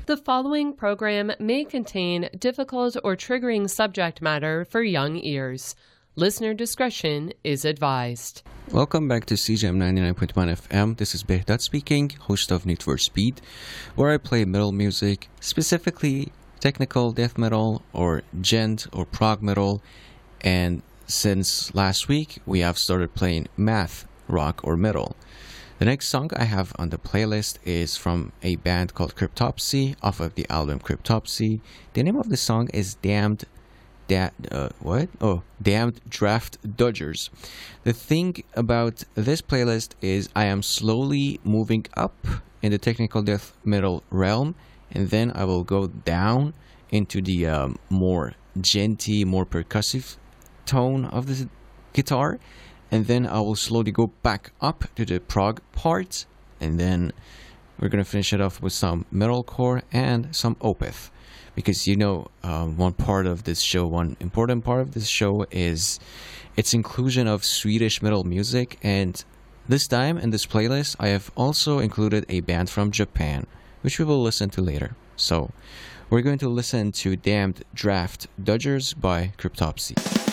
The following program may contain difficult or triggering subject matter for young ears. Listener discretion is advised. Welcome back to CJM 99.1 FM. This is Behdat speaking, host of Need for Speed, where I play metal music, specifically technical death metal or gent or prog metal. And since last week, we have started playing math rock or metal. The next song I have on the playlist is from a band called Cryptopsy off of the album Cryptopsy. The name of the song is Damned Draft Dodgers. The thing about this playlist is I am slowly moving up in the technical death metal realm, and then I will go down into the more genty, more percussive tone of the guitar, and then I will slowly go back up to the prog part, and then we're gonna finish it off with some metalcore and some Opeth. Because one part of this show, one important part of this show is its inclusion of Swedish metal music, and this time in this playlist I have also included a band from Japan, which we will listen to later. So we're going to listen to Damned Draft Dodgers by Cryptopsy.